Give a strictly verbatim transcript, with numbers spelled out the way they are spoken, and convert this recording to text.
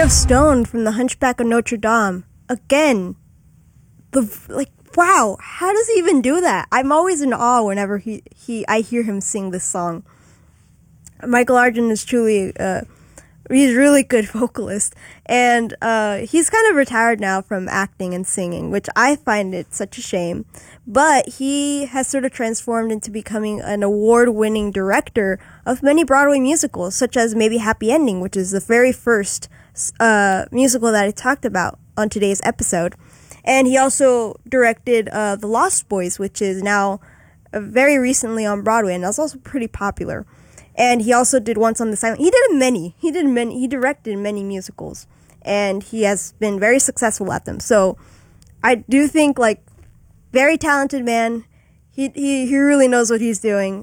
of Stone from The Hunchback of Notre Dame. Again, the like, wow, how does he even do that? I'm always in awe whenever he, he I hear him sing this song. Michael Argent is truly, uh, he's a really good vocalist, and uh, he's kind of retired now from acting and singing, which I find it such a shame. But he has sort of transformed into becoming an award-winning director of many Broadway musicals, such as maybe Happy Ending, which is the very first uh, musical that I talked about on today's episode. And he also directed uh, The Lost Boys, which is now uh, very recently on Broadway, and that's also pretty popular. And he also did Once on the Silent. He did many. He did many. He directed many musicals, and he has been very successful at them. So, I do think, like, very talented man. He he he really knows what he's doing.